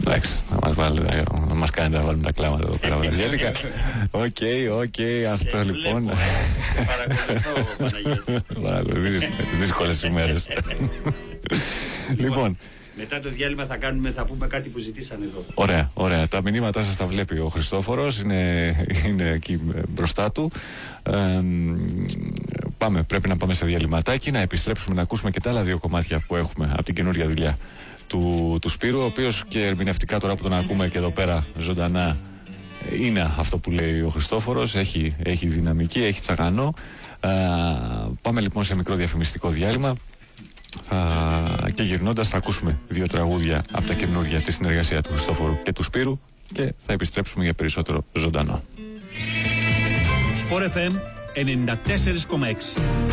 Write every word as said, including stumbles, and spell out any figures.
Εντάξει, να μας βάλετε, να μας κάνετε να βάλουμε τα κλάματα εδώ πέρα βραδιάτικα. Οκ, οκ, αυτό λοιπόν. Σε παρακολουθώ, Παναγιώτη. Παρακολουθείς δύσκολες ημέρες. Λοιπόν, μετά το διάλειμμα θα κάνουμε, θα πούμε κάτι που ζητήσαν εδώ. Ωραία, ωραία. Τα μηνύματά σας τα βλέπει ο Χριστόφορος, είναι, είναι εκεί μπροστά του. Ε, πάμε, πρέπει να πάμε σε διαλυματάκι, να επιστρέψουμε να ακούσουμε και τα άλλα δύο κομμάτια που έχουμε από την καινούργια δουλειά του, του Σπύρου, ο οποίος και ερμηνευτικά τώρα που τον ακούμε και εδώ πέρα ζωντανά είναι αυτό που λέει ο Χριστόφορος, έχει, έχει δυναμική, έχει τσαγανό. Ε, πάμε λοιπόν σε μικρό διαφημιστικό διάλειμμα. Uh, και γυρνώντας θα ακούσουμε δύο τραγούδια από τα καινούργια, τη συνεργασία του Χριστόφορου και του Σπύρου, και θα επιστρέψουμε για περισσότερο ζωντανό. Sport εφ εμ ενενήντα τέσσερα κόμμα έξι.